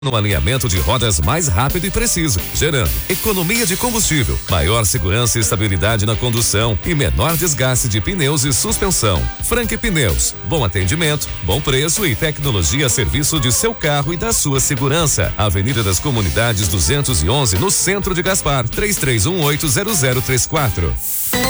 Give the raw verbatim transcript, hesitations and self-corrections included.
no alinhamento de rodas mais rápido e preciso, gerando economia de combustível, maior segurança e estabilidade na condução e menor desgaste de pneus e suspensão. Frank Pneus, bom atendimento, bom preço e tecnologia a serviço de seu carro e da sua segurança. Avenida das Comunidades duzentos e onze, no centro de Gaspar, três três um oito zero zero três quatro.